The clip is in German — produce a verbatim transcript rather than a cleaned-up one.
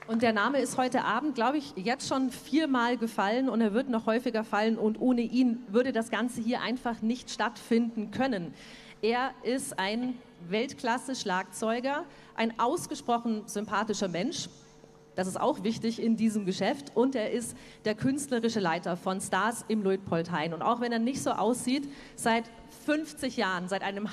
Und der Name ist heute Abend, glaube ich, jetzt schon viermal gefallen und er wird noch häufiger fallen und ohne ihn würde das Ganze hier einfach nicht stattfinden können. Er ist ein Weltklasse-Schlagzeuger, ein ausgesprochen sympathischer Mensch. Das ist auch wichtig in diesem Geschäft. Und er ist der künstlerische Leiter von Stars im Luitpoldhain. Und auch wenn er nicht so aussieht, seit fünfzig Jahren, seit einem